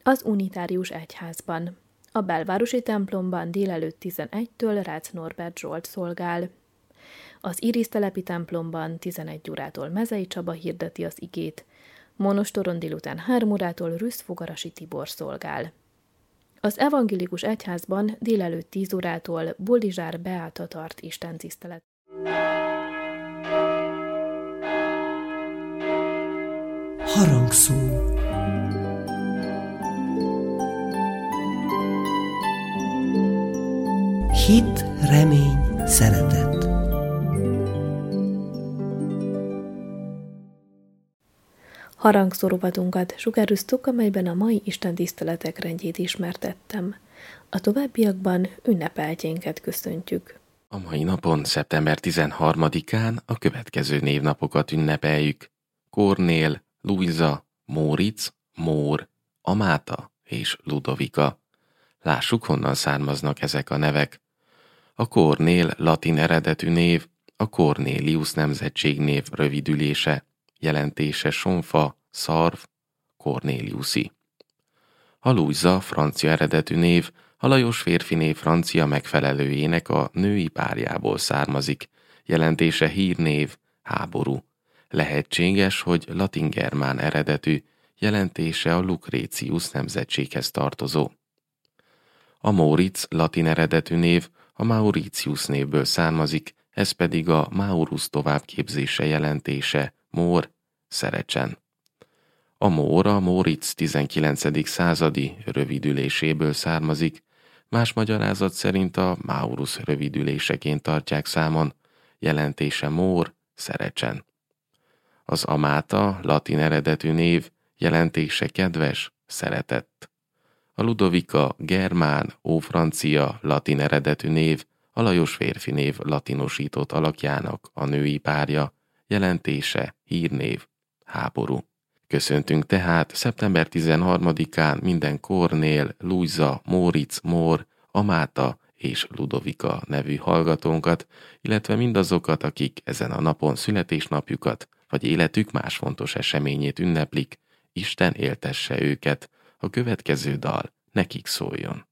Az unitárius egyházban. A belvárosi templomban délelőtt 11-től Rácz Norbert Zsolt szolgál. Az Irisztelepi templomban 11 órától Mezei Csaba hirdeti az igét, Monostoron délután 3 órától Rüsz Fogarasi Tibor szolgál. Az evangélikus egyházban délelőtt 10 órától Boldizsár Beáta tart istentisztelet. Harangszó. Hit, remény, szeretet. Harangszó rovatunkat sugároztuk, amelyben a mai istentiszteletek rendjét ismertettem. A továbbiakban ünnepeltjénket köszöntjük. A mai napon, szeptember 13-án a következő névnapokat ünnepeljük. Kornél, Lujza, Móricz, Mór, Amáta és Ludovika. Lássuk, honnan származnak ezek a nevek. A Kornél latin eredetű név, a Cornélius nemzetségnév rövidülése, jelentése sonfa, szarv, Cornéliusi. A Lujza francia eredetű név, a Lajos férfinév francia megfelelőjének a női párjából származik, jelentése hírnév, háború. Lehetséges, hogy latin-germán eredetű, jelentése a Lucretius nemzetséghez tartozó. A Móricz latin eredetű név a Mauritius névből származik, ez pedig a Maurus továbbképzése jelentése, Mór, Szerecsen. A Mór a Móricz 19. századi rövidüléséből származik, más magyarázat szerint a Maurus rövidüléseként tartják számon, jelentése Mór, Szerecsen. Az Amáta latin eredetű név, jelentése kedves, szeretett. A Ludovika germán, ófrancia, latin eredetű név, a Lajos férfi név latinosított alakjának a női párja, jelentése hírnév, háború. Köszöntünk tehát szeptember 13-án minden Kornél, Lujza, Móricz, Mór, Amáta és Ludovika nevű hallgatónkat, illetve mindazokat, akik ezen a napon születésnapjukat vagy életük más fontos eseményét ünneplik, Isten éltesse őket, a következő dal nekik szóljon.